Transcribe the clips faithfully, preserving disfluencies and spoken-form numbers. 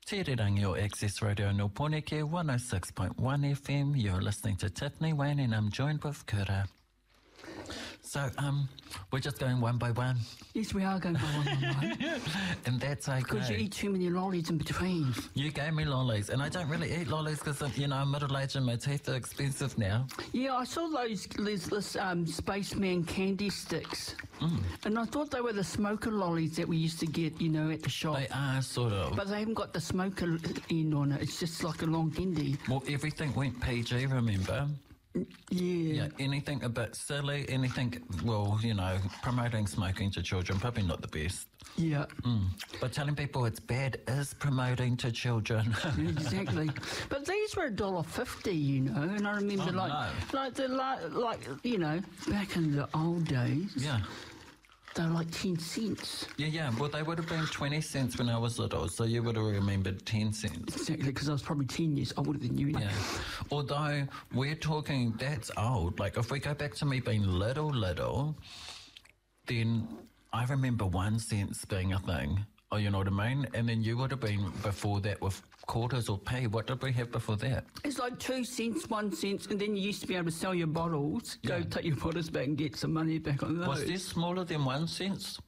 Tirirangi o Access Radio Noponeke one oh six point one F M. You're listening to Tiffany Wayne and I'm joined with Kura. So, um, we're just going one by one. Yes, we are going by one by one. And that's okay. Because you eat too many lollies in between. You gave me lollies, and I don't really eat lollies because, you know, I'm middle-aged and my teeth are expensive now. Yeah, I saw those, those this, um, Spaceman candy sticks. Mm. And I thought they were the smoker lollies that we used to get, you know, at the shop. They are, sort of. But they haven't got the smoker end on it. It's just like a long candy. Well, everything went P G, remember? Yeah. Yeah, anything a bit silly, anything, well, you know, promoting smoking to children, probably not the best. Yeah. Mm. But telling people it's bad is promoting to children. Exactly. But these were a dollar fifty, you know, and I remember Oh, like, no. like, the, like, like, you know, back in the old days. Yeah. They were like ten cents. Yeah, yeah. Well, they would have been twenty cents when I was little, so you would have remembered ten cents. Exactly, because I was probably ten years older than you. Yeah. Although we're talking, that's old. Like, if we go back to me being little, little, then I remember one cent being a thing. Oh, you know what I mean? And then you would have been before that with quarters or p. What did we have before that? It's like two cents, one cent, and then you used to be able to sell your bottles, Yeah. go take your bottles back and get some money back on those. Was this smaller than one cent?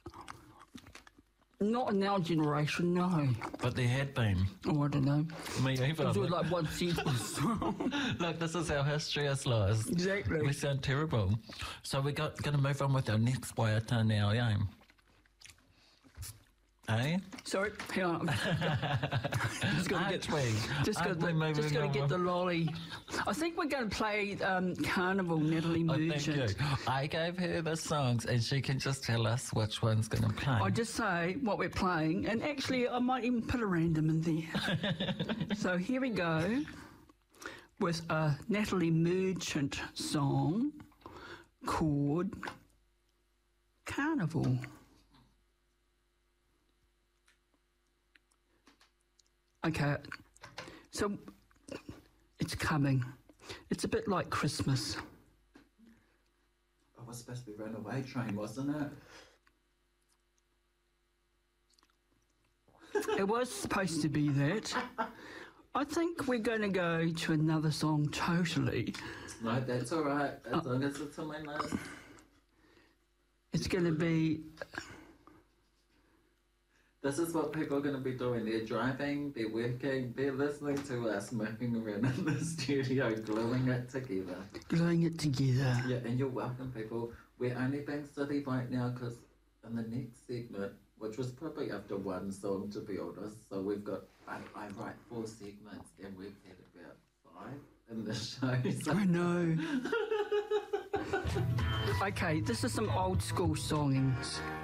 Not in our generation, no. But there had been. Oh, I don't know. Me either. It was like one cent. Look, this is how history is lost. Exactly. We sound terrible. So we're going to move on with our next waiata now, yeah? Eh? Sorry, hang on. just got to Aren't get, we? just Aren't got we to, moving just got to on get with- the lolly. I think we're going to play um, Carnival, Natalie Oh, Merchant. thank you. I gave her the songs and she can just tell us which one's going to play. I just say what we're playing, and actually I might even put a random in there. So here we go with a Natalie Merchant song called Carnival. Okay, so it's coming. It's a bit like Christmas. It was supposed to be Runaway Train, wasn't it? It was supposed to be that. I think we're going to go to another song totally. No, that's all right, as long as it's on my list. It's going to be... This is what people are going to be doing. They're driving, they're working, they're listening to us moving around in the studio, gluing it together. Gluing it together. Yeah, and you're welcome, people. We're only being silly right now because in the next segment, which was probably after one song, to be honest, so we've got, I, I write four segments and we've had about five in the show. So. I know. Okay, this is some old school songings.